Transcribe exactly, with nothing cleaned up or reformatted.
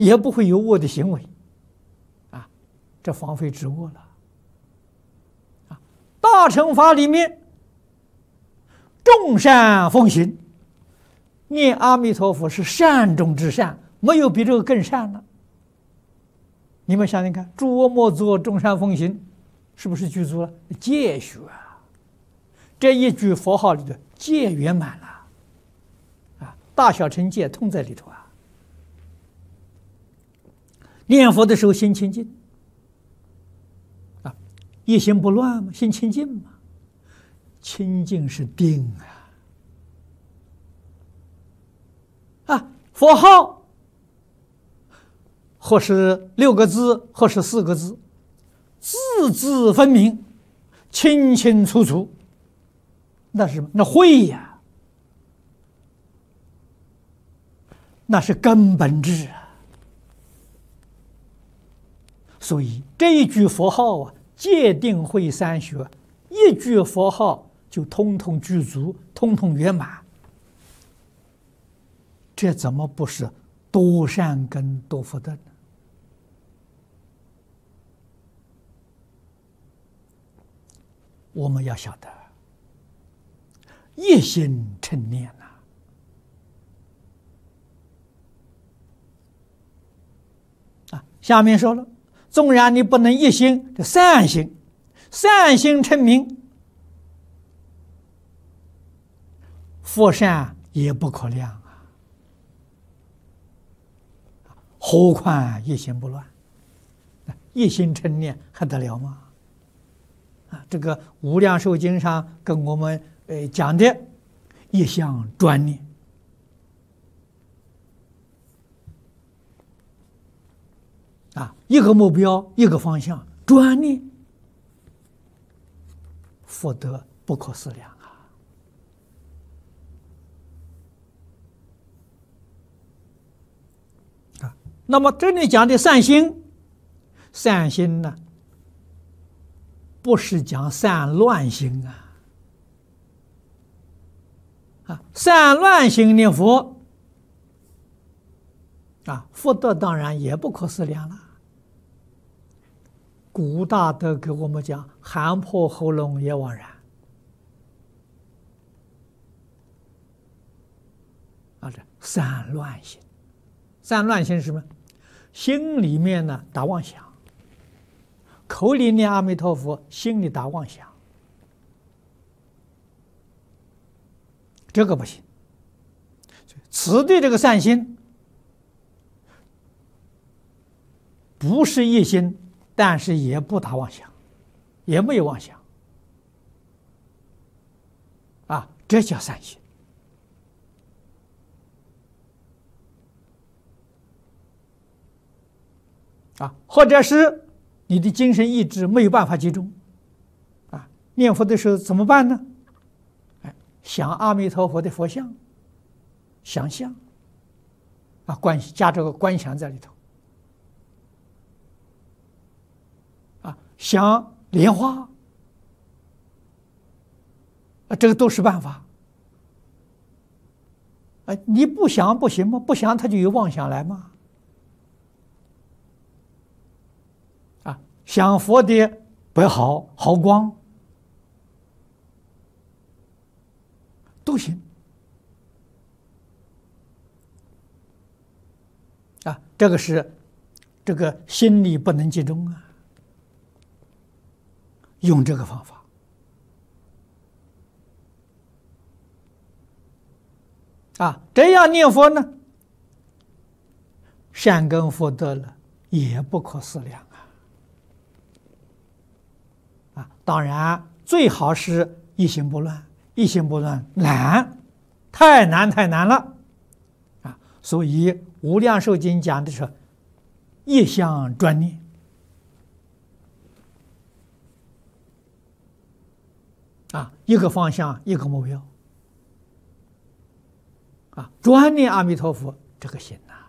也不会有恶的行为，啊，这防非止恶了。啊，大乘法里面，众善奉行，念阿弥陀佛是善中之善，没有比这个更善了。你们想想看，诸恶莫作，众善奉行，是不是具足了？戒学啊，这一句佛号里的戒圆满了，啊，大小乘戒通在里头啊。念佛的时候心清净，啊，一心不乱嘛，心清净嘛，清净是定啊，啊，佛号或是六个字，或是四个字，字字分明，清清楚楚，那是什么？那慧呀，那是根本智啊。所以这一句佛号啊，戒定慧三学，一句佛号就通通具足，通通圆满。这怎么不是多善根多福德呢？我们要晓得，一心称念呐、啊，啊，下面说了。纵然你不能一心，这善心，善心称名，佛善也不可量啊！何况一心不乱，一心称念还得了吗？啊，这个《无量寿经》上跟我们呃讲的，一向专念。啊，一个目标，一个方向，专念，福德不可思量啊！啊，那么这里讲的善心，善心呢，不是讲散乱心啊！啊，散乱心念佛。啊，福德当然也不可思量了。古大德给我们讲，喊破喉咙也枉然。啊，这散乱心，散乱心是什么？心里面呢打妄想，口里念阿弥陀佛，心里打妄想，这个不行。此地这个善心。不是一心，但是也不打妄想，也没有妄想，啊，这叫善心。啊，或者是你的精神意志没有办法集中，啊，念佛的时候怎么办呢？哎，想阿弥陀佛的佛像，想象，啊，观加这个观想在里头。想莲花，啊，这个都是办法。啊，你不想不行吗？不想，他就有妄想来吗？啊，想佛的白毫毫光，都行。啊，这个是这个心里不能集中啊。用这个方法啊，这样念佛呢，善根福德了也不可思量啊！啊，当然最好是一心不乱，一心不乱难，太难太难了啊！所以《无量寿经》讲的是一向专念。啊，一个方向，一个目标，啊，专念阿弥陀佛，这个心呐、啊。